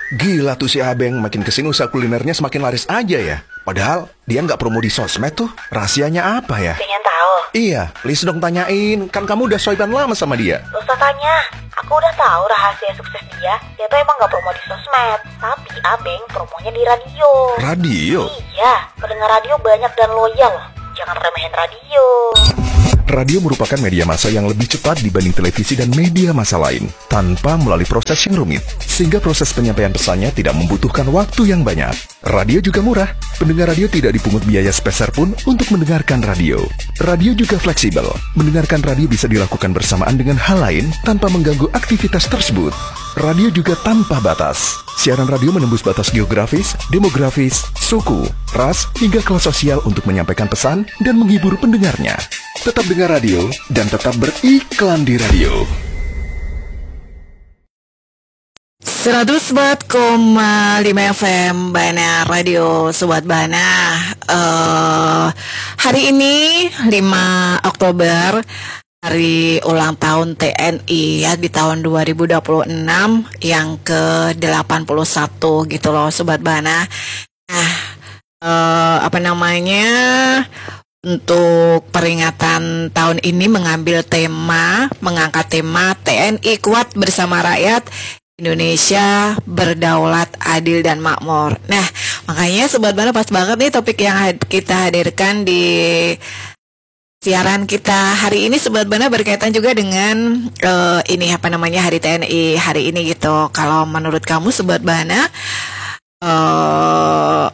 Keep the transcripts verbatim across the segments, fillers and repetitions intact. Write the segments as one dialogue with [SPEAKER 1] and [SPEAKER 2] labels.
[SPEAKER 1] Gila tuh si Abeng, makin kesini usaha kulinernya semakin laris aja ya. Padahal dia nggak promo di sosmed tuh. Rahasianya apa ya?
[SPEAKER 2] Pengen tahu?
[SPEAKER 1] Iya, please dong tanyain. Kan kamu udah soiban lama sama dia.
[SPEAKER 2] Gak usah tanya. Aku udah tahu rahasia sukses dia. Dia tuh emang gak promo di sosmed. Tapi Abeng promonya di radio.
[SPEAKER 1] Radio?
[SPEAKER 2] Iya, pendengar radio banyak dan loyal loh. Jangan remehin radio.
[SPEAKER 1] Radio merupakan media massa yang lebih cepat dibanding televisi dan media massa lain, tanpa melalui proses yang rumit, sehingga proses penyampaian pesannya tidak membutuhkan waktu yang banyak. Radio juga murah, pendengar radio tidak dipungut biaya sepeser pun untuk mendengarkan radio. Radio juga fleksibel, mendengarkan radio bisa dilakukan bersamaan dengan hal lain tanpa mengganggu aktivitas tersebut. Radio juga tanpa batas. Siaran radio menembus batas geografis, demografis, suku, ras, hingga kelas sosial untuk menyampaikan pesan dan menghibur pendengarnya. Tetap dengar radio dan tetap beriklan di radio.
[SPEAKER 3] seratus empat koma lima F M Bana Radio Sobat Bana. uh, Hari ini lima Oktober, hari ulang tahun T N I ya, di tahun dua ribu dua puluh enam yang ke delapan puluh satu gitu loh Sobat Bana. Nah, uh, apa namanya, untuk peringatan tahun ini mengambil tema, mengangkat tema T N I kuat bersama rakyat, Indonesia berdaulat, adil dan makmur. Nah, makanya Sobat Bana pas banget nih topik yang had- kita hadirkan di siaran kita hari ini Sobat Bana berkaitan juga dengan uh, ini apa namanya Hari T N I hari ini gitu. Kalau menurut kamu Sobat Bana, uh,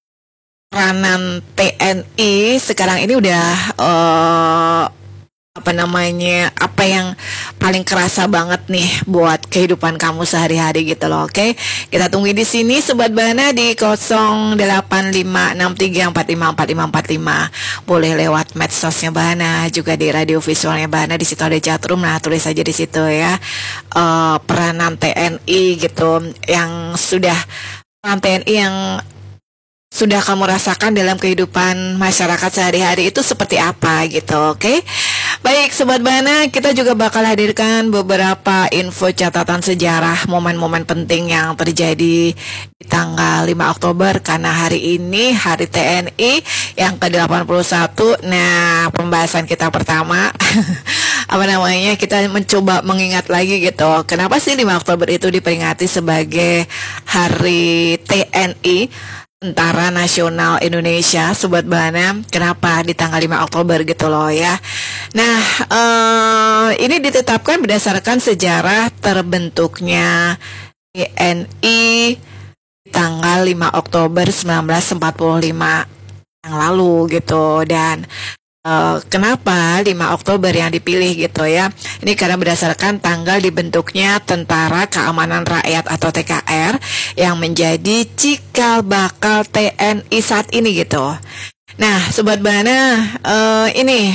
[SPEAKER 3] peranan T N I sekarang ini udah uh, apa namanya apa yang paling kerasa banget nih buat kehidupan kamu sehari-hari gitu loh. Oke, kita tungguin di sini Sobat Bana di nol delapan lima enam tiga empat lima empat lima empat lima. Boleh lewat medsosnya Bana, juga di radio visualnya Bana. Di situ ada chatroom, nah tulis aja di situ ya, uh, peranan T N I gitu, yang sudah peran T N I yang sudah kamu rasakan dalam kehidupan masyarakat sehari-hari itu seperti apa gitu. Oke, baik Sobat Bana, kita juga bakal hadirkan beberapa info catatan sejarah momen-momen penting yang terjadi di tanggal lima Oktober, karena hari ini Hari T N I yang ke delapan puluh satu. Nah, pembahasan kita pertama apa namanya, kita mencoba mengingat lagi gitu, kenapa sih lima Oktober itu diperingati sebagai Hari T N I, Tentara Nasional Indonesia, Sobat Bana. Kenapa di tanggal lima Oktober gitu loh ya. Nah, uh, ini ditetapkan berdasarkan sejarah terbentuknya T N I di tanggal lima Oktober seribu sembilan ratus empat puluh lima yang lalu gitu. Dan Uh, kenapa lima Oktober yang dipilih gitu ya? Ini karena berdasarkan tanggal dibentuknya Tentara Keamanan Rakyat atau T K R yang menjadi cikal bakal T N I saat ini gitu. Nah, Sobat Bana, uh, ini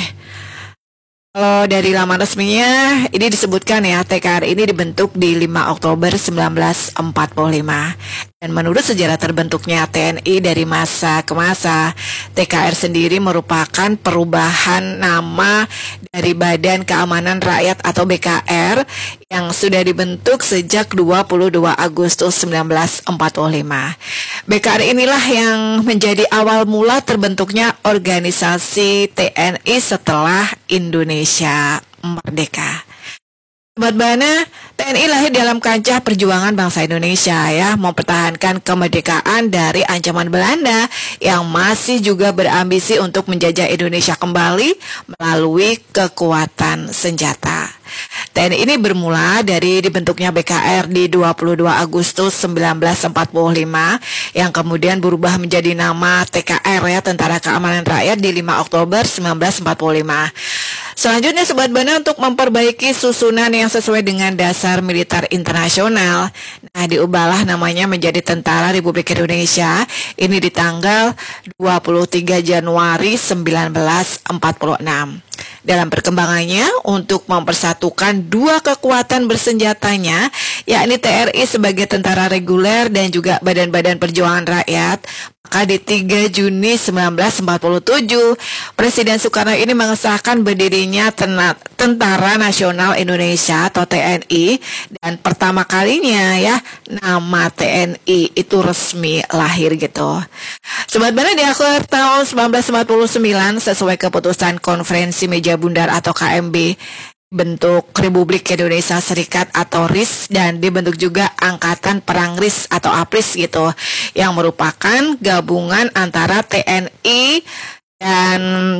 [SPEAKER 3] kalau dari laman resminya ini disebutkan ya, T K R ini dibentuk di lima Oktober seribu sembilan ratus empat puluh lima. Dan menurut sejarah terbentuknya T N I dari masa ke masa, T K R sendiri merupakan perubahan nama dari Badan Keamanan Rakyat atau B K R yang sudah dibentuk sejak dua puluh dua Agustus seribu sembilan ratus empat puluh lima. B K R inilah yang menjadi awal mula terbentuknya organisasi T N I setelah Indonesia merdeka. Sobat Bana, T N I lahir dalam kancah perjuangan bangsa Indonesia ya, mempertahankan kemerdekaan dari ancaman Belanda yang masih juga berambisi untuk menjajah Indonesia kembali melalui kekuatan senjata. T N I ini bermula dari dibentuknya B K R di dua puluh dua Agustus seribu sembilan ratus empat puluh lima yang kemudian berubah menjadi nama T K R ya, Tentara Keamanan Rakyat, di lima Oktober seribu sembilan ratus empat puluh lima. Selanjutnya Sobat Bana, untuk memperbaiki susunan yang sesuai dengan dasar militer internasional, nah diubahlah namanya menjadi Tentara Republik Indonesia. Ini di tanggal dua puluh tiga Januari seribu sembilan ratus empat puluh enam. Dalam perkembangannya untuk mempersatukan dua kekuatan bersenjatanya, yakni T R I sebagai tentara reguler dan juga Badan-Badan Perjuangan Rakyat, Maka di tiga Juni sembilan belas empat puluh tujuh, Presiden Soekarno ini mengesahkan berdirinya Tentara Nasional Indonesia atau T N I, dan pertama kalinya ya nama T N I itu resmi lahir gitu. Sobat Bana, di akhir tahun sembilan belas empat puluh sembilan sesuai keputusan Konferensi Meja Bundar atau K M B, bentuk Republik Indonesia Serikat atau R I S, dan dibentuk juga Angkatan Perang R I S atau A P R I S gitu, yang merupakan gabungan antara T N I dan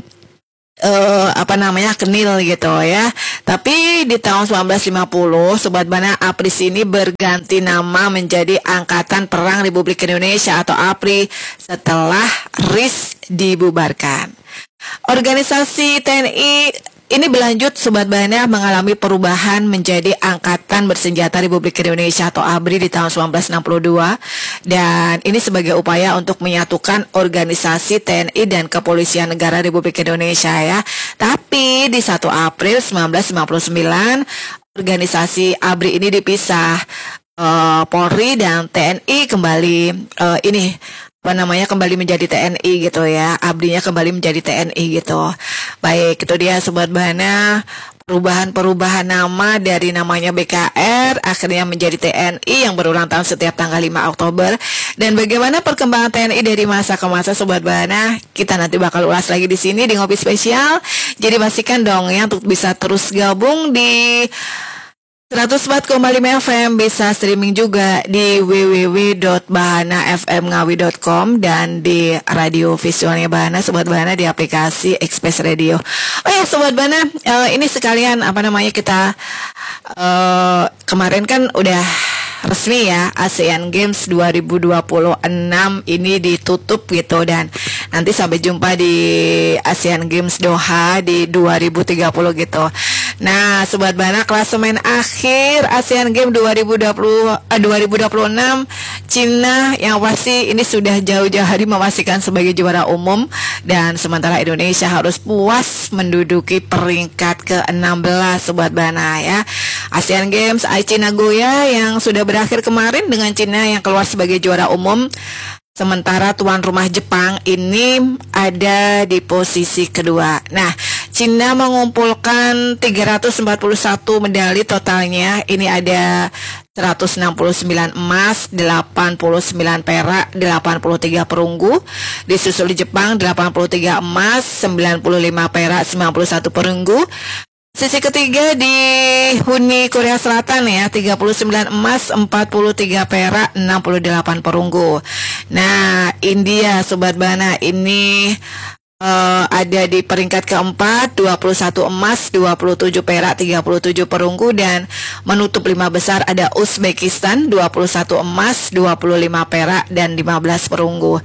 [SPEAKER 3] uh, apa namanya Kenil gitu ya. Tapi di tahun sembilan belas lima puluh, Sobat Bana, A P R I S ini berganti nama menjadi Angkatan Perang Republik Indonesia atau A P R I setelah R I S dibubarkan. Organisasi T N I ini berlanjut, Sobat Bana, mengalami perubahan menjadi Angkatan Bersenjata Republik Indonesia atau A B R I di tahun sembilan belas enam puluh dua, dan ini sebagai upaya untuk menyatukan organisasi T N I dan Kepolisian Negara Republik Indonesia ya. Tapi di satu April sembilan belas lima puluh sembilan, organisasi A B R I ini dipisah. uh, Polri dan T N I kembali uh, ini apa namanya kembali menjadi T N I gitu ya, A B R I-nya kembali menjadi T N I gitu. Baik, itu dia Sobat Bana, perubahan-perubahan nama dari namanya B K R akhirnya menjadi T N I yang berulang tahun setiap tanggal lima Oktober. Dan bagaimana perkembangan T N I dari masa ke masa, Sobat Bana, kita nanti bakal ulas lagi di sini di Ngopi Spesial. Jadi pastikan dong ya untuk bisa terus gabung di seratus empat koma lima F M, bisa streaming juga di w w w dot bahana f m ngawi dot com dan di radio visualnya Bahana, Sobat Bahana, di aplikasi Express Radio. Oh ya Sobat Bahana, uh, ini sekalian apa namanya kita uh, kemarin kan udah resmi ya ASEAN Games dua ribu dua puluh enam ini ditutup gitu, dan nanti sampai jumpa di ASEAN Games Doha di dua ribu tiga puluh gitu. Nah, Sobat Bana, klasemen akhir ASEAN Games dua ribu dua puluh, eh, dua ribu dua puluh enam, Cina yang pasti ini sudah jauh-jauh hari memastikan sebagai juara umum, dan sementara Indonesia harus puas menduduki peringkat ke enam belas, Sobat Bana ya. ASEAN Games Aichi Nagoya yang sudah berakhir kemarin dengan Cina yang keluar sebagai juara umum. Sementara tuan rumah Jepang ini ada di posisi kedua. Nah, Cina mengumpulkan tiga ratus empat puluh satu medali totalnya. Ini ada seratus enam puluh sembilan emas, delapan puluh sembilan perak, delapan puluh tiga perunggu. Disusul Jepang delapan puluh tiga emas, sembilan puluh lima perak, sembilan puluh satu perunggu. Sisi ketiga dihuni Korea Selatan ya, tiga puluh sembilan emas, empat puluh tiga perak, enam puluh delapan perunggu. Nah, India Sobat Bana ini uh, ada di peringkat keempat, dua puluh satu emas, dua puluh tujuh perak, tiga puluh tujuh perunggu, dan menutup lima besar ada Uzbekistan, dua puluh satu emas, dua puluh lima perak, dan lima belas perunggu.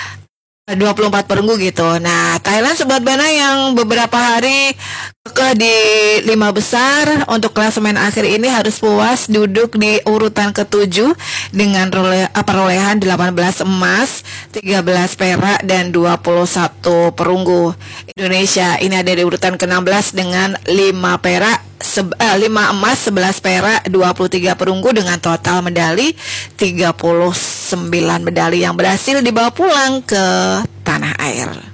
[SPEAKER 3] dua puluh empat perunggu gitu. Nah, Thailand Sobat Bana yang beberapa hari kekeh di lima besar untuk klasemen akhir ini harus puas duduk di urutan ketujuh dengan role, perolehan delapan belas emas, tiga belas perak, dan dua puluh satu perunggu. Indonesia ini ada di urutan ke enam belas dengan lima perak, Se- eh, lima emas, sebelas perak, dua puluh tiga perunggu, dengan total medali tiga puluh sembilan medali yang berhasil dibawa pulang ke tanah air.